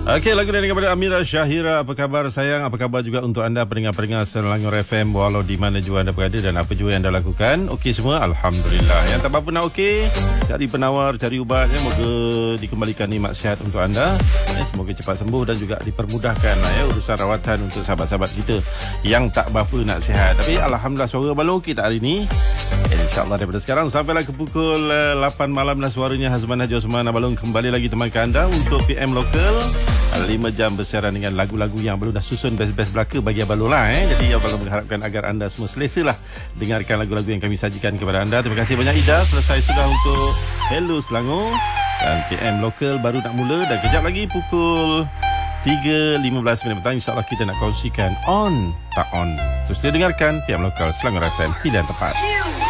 Okey, lagu dari kepada Amira Syahira. Apa khabar sayang? Apa khabar juga untuk anda pendengar-pendengar Selangor FM, walau di mana jua anda berada dan apa jua yang anda lakukan? Okey semua? Alhamdulillah. Yang tak apa nak okey, cari penawar, cari ubat. Semoga dikembalikan nikmat sihat untuk anda. Semoga cepat sembuh dan juga dipermudahkan urusan rawatan untuk sahabat-sahabat kita yang tak berapa nak sihat. Tapi Alhamdulillah suara balon okey tak hari ni? InsyaAllah daripada sekarang sampailah ke pukul 8 malam dah suaranya Hazman Haji Osman Abalong kembali lagi temankan anda untuk PM Lokal. 5 jam bersiaran dengan lagu-lagu yang Abalong dah susun best-best belaka bagi Abalong lah. Jadi Abalong mengharapkan agar anda semua selesalah dengarkan lagu-lagu yang kami sajikan kepada anda. Terima kasih banyak Ida. Selesai sudah untuk Hello Selangor. Dan PM Lokal baru nak mula dan kejap lagi pukul 3.15 petang insyaAllah kita nak kongsikan on tak on. Terus dengarkan PM Lokal Selangor FM, pilihan tepat.